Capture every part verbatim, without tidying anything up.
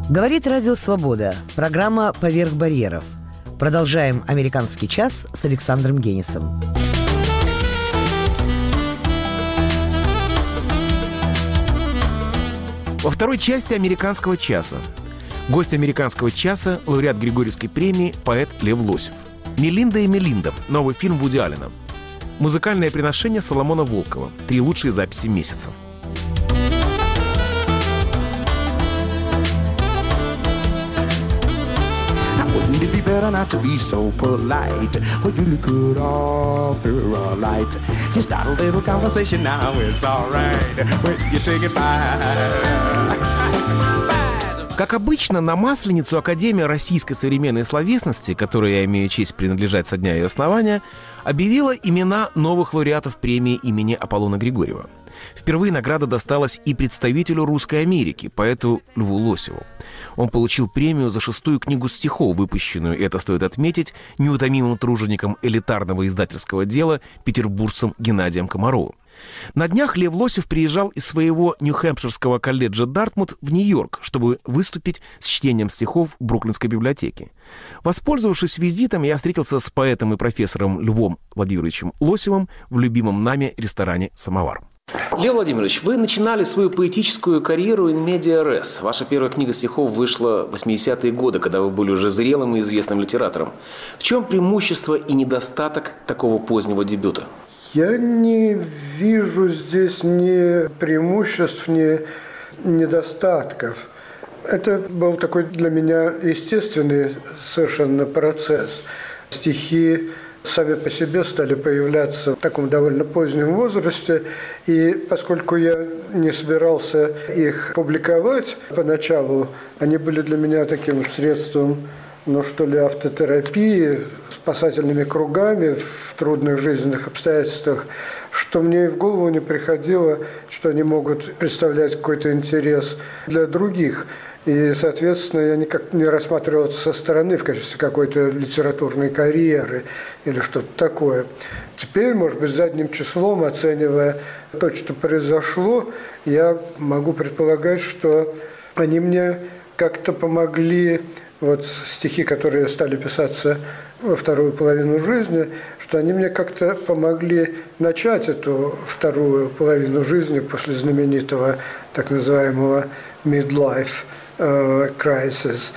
Говорит Радио Свобода. Программа «Поверх барьеров». Продолжаем «Американский час» с Александром Генисом. Во второй части «Американского часа» гость «Американского часа» — лауреат Григорьевской премии, поэт Лев Лосев. «Мелинда и Мелинда» — новый фильм Вуди Аллена. Музыкальное приношение Соломона Волкова. Три лучшие записи месяца. It'd be better not to be so polite. But you could offer a light. You start a little conversation now, it's alright. When you take it by. Как обычно, на Масленицу Академия российской современной словесности, которой я имею честь принадлежать со дня ее основания, объявила имена новых лауреатов премии имени Аполлона Григорьева. Впервые награда досталась и представителю Русской Америки, поэту Льву Лосеву. Он получил премию за шестую книгу стихов, выпущенную, и это стоит отметить, неутомимым тружеником элитарного издательского дела петербуржцем Геннадием Комаровым. На днях Лев Лосев приезжал из своего Нью-Хэмпширского колледжа Дартмут в Нью-Йорк, чтобы выступить с чтением стихов в Бруклинской библиотеке. Воспользовавшись визитом, я встретился с поэтом и профессором Львом Владимировичем Лосевым в любимом нами ресторане «Самовар». Лев Владимирович, вы начинали свою поэтическую карьеру in media res. Ваша первая книга стихов вышла в восьмидесятые годы, когда вы были уже зрелым и известным литератором. В чем преимущество и недостаток такого позднего дебюта? Я не вижу здесь ни преимуществ, ни недостатков. Это был такой для меня естественный совершенно процесс. Стихи сами по себе стали появляться в таком довольно позднем возрасте, и поскольку я не собирался их публиковать поначалу, они были для меня таким средством, ну что ли, автотерапии, спасательными кругами в трудных жизненных обстоятельствах, что мне и в голову не приходило, что они могут представлять какой-то интерес для других. И, соответственно, я никак не рассматривал это со стороны в качестве какой-то литературной карьеры или что-то такое. Теперь, может быть, задним числом, оценивая то, что произошло, я могу предполагать, что они мне как-то помогли, вот стихи, которые стали писаться во вторую половину жизни, что они мне как-то помогли начать эту вторую половину жизни после знаменитого так называемого midlife crisis,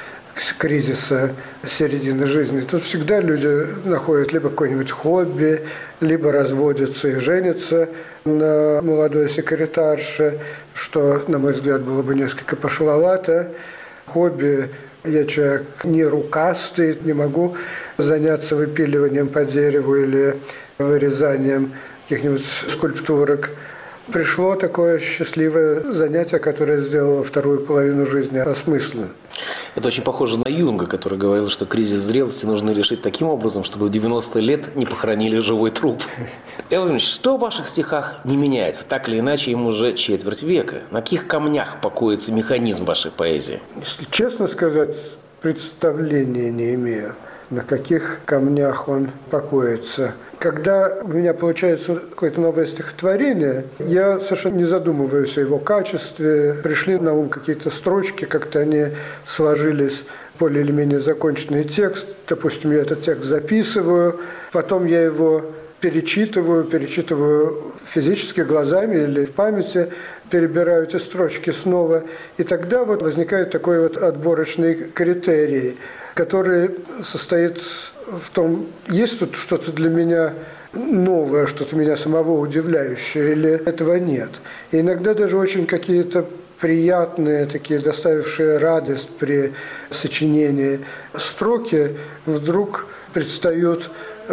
кризиса середины жизни. Тут всегда люди находят либо какое-нибудь хобби, либо разводятся и женятся на молодой секретарше, что, на мой взгляд, было бы несколько пошловато. Хобби, я человек не рукастый, не могу заняться выпиливанием по дереву или вырезанием каких-нибудь скульптурок. Пришло такое счастливое занятие, которое сделало вторую половину жизни осмысленной. Это очень похоже на Юнга, который говорил, что кризис зрелости нужно решить таким образом, чтобы в девяносто лет не похоронили живой труп. Лев Владимирович, что в ваших стихах не меняется? Так или иначе, им уже четверть века. На каких камнях покоится механизм вашей поэзии? Если честно сказать, представления не имею, на каких камнях он покоится. Когда у меня получается какое-то новое стихотворение, я совершенно не задумываюсь о его качестве. Пришли на ум какие-то строчки, как-то они сложились в более или менее законченный текст. Допустим, я этот текст записываю, потом я его перечитываю, перечитываю физически глазами или в памяти, перебираю эти строчки снова. И тогда вот возникает такой вот отборочный критерий, который состоит в том, есть тут что-то для меня новое, что-то меня самого удивляющее, или этого нет. И иногда даже очень какие-то приятные, такие доставившие радость при сочинении строки вдруг предстают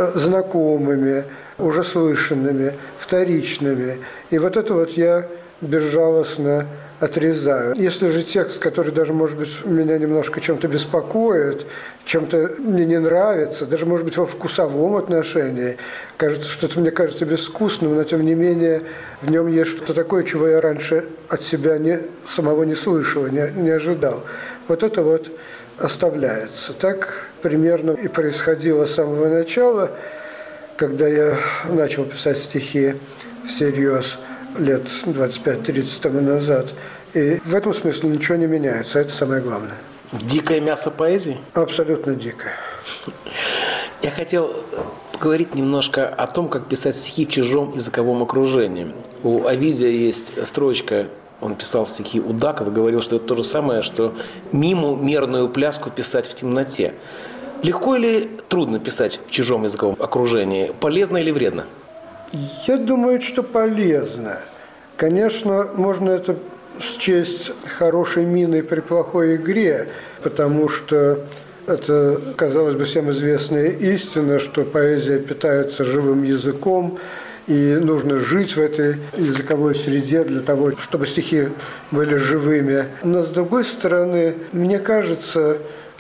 знакомыми, уже слышанными, вторичными. И вот это вот я безжалостно отрезаю. Если же текст, который даже, может быть, меня немножко чем-то беспокоит, чем-то мне не нравится, даже, может быть, во вкусовом отношении, кажется, что-то мне кажется безвкусным, но, тем не менее, в нем есть что-то такое, чего я раньше от себя не, самого не слышал, не, не ожидал. Вот это вот оставляется. Так примерно и происходило с самого начала, когда я начал писать стихи всерьез лет двадцать пять тридцать тому назад. И в этом смысле ничего не меняется, это самое главное. Дикое мясо поэзии? Абсолютно дикое. Я хотел поговорить немножко о том, как писать стихи в чужом языковом окружении. У Овидия есть строчка, он писал стихи Удаков и говорил, что это то же самое, что миму мерную пляску писать в темноте. Легко или трудно писать в чужом языковом окружении? Полезно или вредно? Я думаю, что полезно. Конечно, можно это счесть хорошей миной при плохой игре, потому что это, казалось бы, всем известная истина, что поэзия питается живым языком, и нужно жить в этой языковой среде для того, чтобы стихи были живыми. Но, с другой стороны, мне кажется,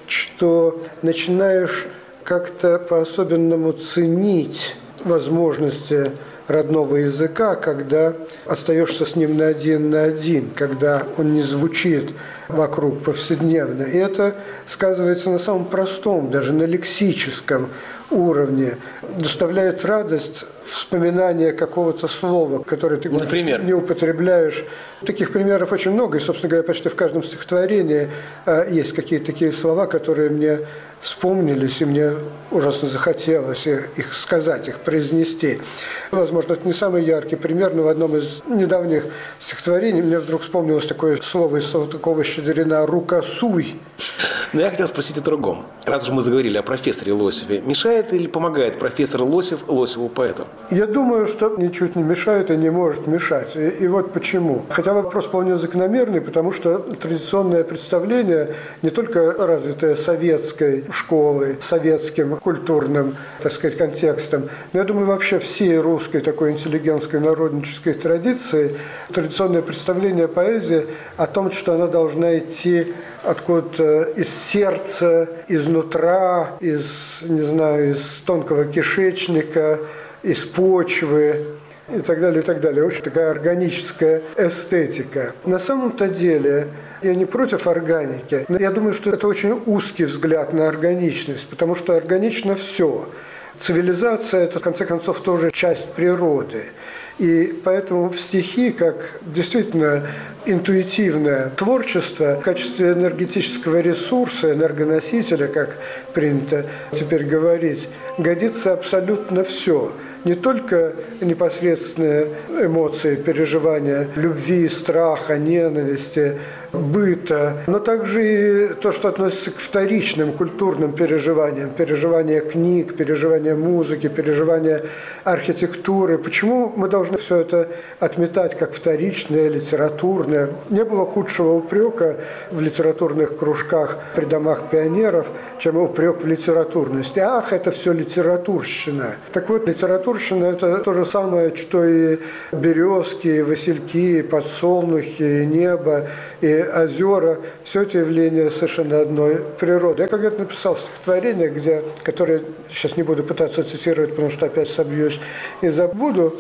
что начинаешь как-то по-особенному ценить возможности родного языка, когда остаешься с ним на один на один, когда он не звучит вокруг повседневно. И это сказывается на самом простом, даже на лексическом уровне. Доставляет радость вспоминание какого-то слова, которое ты Например? не употребляешь. Таких примеров очень много, и, собственно говоря, почти в каждом стихотворении есть какие-то такие слова, которые мне вспомнились, и мне ужасно захотелось их сказать, их произнести. Возможно, это не самый яркий пример, но в одном из недавних стихотворений мне вдруг вспомнилось такое слово из Салтыкова-Щедрина «рукосуй». Но я хотел спросить о другом. Раз уж мы заговорили о профессоре Лосеве, мешает или помогает профессор Лосев Лосеву поэту? Я думаю, что ничуть не мешает и не может мешать. И, и вот почему. Хотя вопрос вполне закономерный, потому что традиционное представление, не только развитое советской школой, советским культурным, так сказать, контекстом, но я думаю, вообще всей русской такой интеллигентской народнической традиции, традиционное представление поэзии о том, что она должна идти откуда-то из сердца, изнутра, из, не знаю, из тонкого кишечника, из почвы и так далее, и так далее. Очень такая органическая эстетика. На самом-то деле я не против органики, но я думаю, что это очень узкий взгляд на органичность, потому что органично все. Цивилизация – это, в конце концов, тоже часть природы. И поэтому в стихи, как действительно интуитивное творчество, в качестве энергетического ресурса, энергоносителя, как принято теперь говорить, годится абсолютно все. Не только непосредственные эмоции, переживания любви, страха, ненависти, быта, но также и то, что относится к вторичным культурным переживаниям, переживания книг, переживания музыки, переживания архитектуры. Почему мы должны все это отметать как вторичное, литературное? Не было худшего упрека в литературных кружках при домах пионеров, чем упрек в литературности. Ах, это все литературщина. Так вот, литературщина – это то же самое, что и березки, и васильки, и подсолнухи, и небо, и озера, все это явления совершенно одной природы. Я когда-то написал стихотворение, где, которое сейчас не буду пытаться цитировать, потому что опять собьюсь и забуду,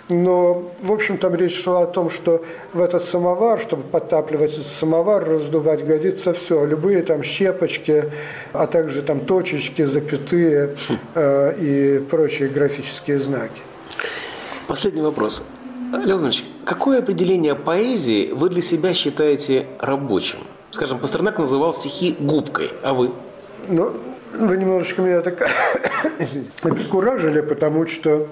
но, в общем, там речь шла о том, что в этот самовар, чтобы подтапливать этот самовар, раздувать, годится все. Любые там щепочки, а также там точечки, запятые э, и прочие графические знаки. Последний вопрос. Леонид Ильич, какое определение поэзии вы для себя считаете рабочим? Скажем, Пастернак называл стихи губкой, а вы? Ну, вы немножечко меня так обескуражили, потому что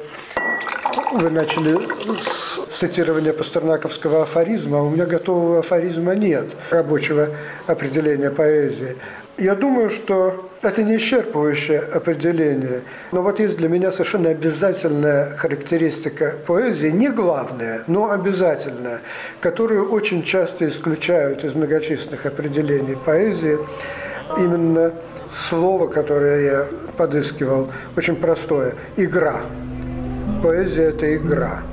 вы начали с цитирования пастернаковского афоризма, а у меня готового афоризма нет, рабочего определения поэзии. Я думаю, что это не исчерпывающее определение, но вот есть для меня совершенно обязательная характеристика поэзии, не главная, но обязательная, которую очень часто исключают из многочисленных определений поэзии. Именно слово, которое я подыскивал, очень простое – игра. Поэзия – это игра.